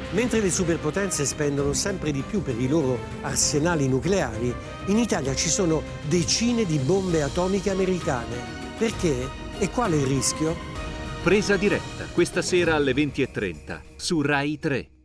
Mentre le superpotenze spendono sempre di più per i loro arsenali nucleari, in Italia ci sono decine di bombe atomiche americane. Perché? E qual è il rischio? Presa diretta, questa sera alle 20:30 su Rai 3.